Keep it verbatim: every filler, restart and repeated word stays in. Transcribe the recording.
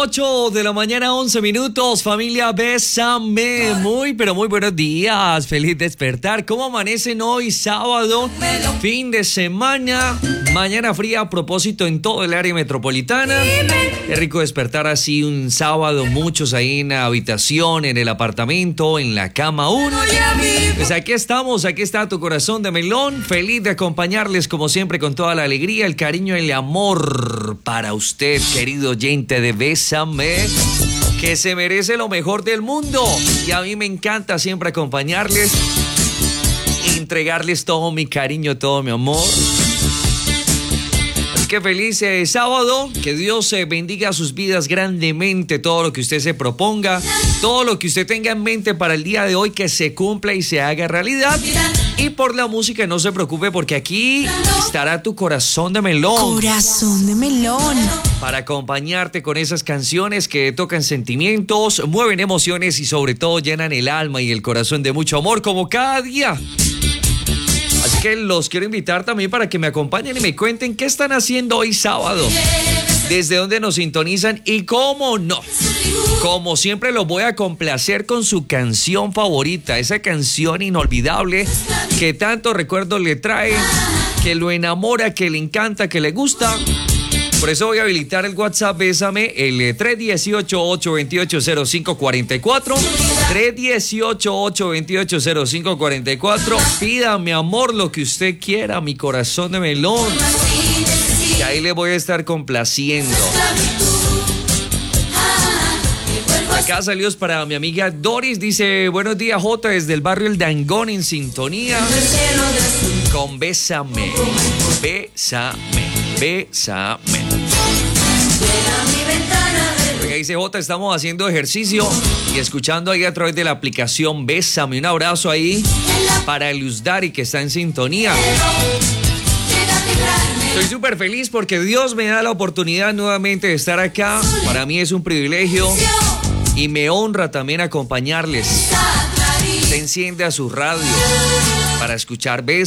ocho de la mañana, once minutos. Familia, bésame. Muy, pero muy buenos días. Feliz despertar. ¿Cómo amanecen hoy, sábado? Fin de semana. Mañana fría a propósito en todo el área metropolitana. Es rico despertar así un sábado. Muchos ahí en la habitación, en el apartamento, en la cama uno. Pues aquí estamos. Aquí está tu corazón de melón. Feliz de acompañarles como siempre con toda la alegría, el cariño y el amor para usted, querido oyente de Bésame, que se merece lo mejor del mundo. Y a mí me encanta siempre acompañarles e entregarles todo mi cariño, todo mi amor. Así que feliz eh, sábado, que Dios eh, bendiga sus vidas grandemente, todo lo que usted se proponga, todo lo que usted tenga en mente para el día de hoy, que se cumpla y se haga realidad. Y por la música no se preocupe, porque aquí estará tu corazón de melón. Corazón de melón. Para acompañarte con esas canciones que tocan sentimientos, mueven emociones y sobre todo llenan el alma y el corazón de mucho amor, como cada día. Así que los quiero invitar también para que me acompañen y me cuenten qué están haciendo hoy sábado, desde dónde nos sintonizan y cómo no. Como siempre los voy a complacer con su canción favorita, esa canción inolvidable que tanto recuerdo le trae, que lo enamora, que le encanta, que le gusta. Por eso voy a habilitar el WhatsApp Bésame, el tres uno ocho, ocho dos ocho, cero cinco cuatro cuatro, tres uno ocho, ocho dos ocho, cero cinco cuatro cuatro. Pida, mi amor, lo que usted quiera, mi corazón de melón. Y ahí le voy a estar complaciendo. Acá saludos para mi amiga Doris, dice: buenos días, Jota, desde el barrio El Dangón en sintonía con Bésame, Bésame, Bésame. Oiga, dice Jota, estamos haciendo ejercicio y escuchando ahí a través de la aplicación Bésame. Un abrazo ahí para Luzdari, que está en sintonía. Estoy súper feliz porque Dios me da la oportunidad nuevamente de estar acá. Para mí es un privilegio y me honra también acompañarles. Se enciende a su radio para escuchar Bésame.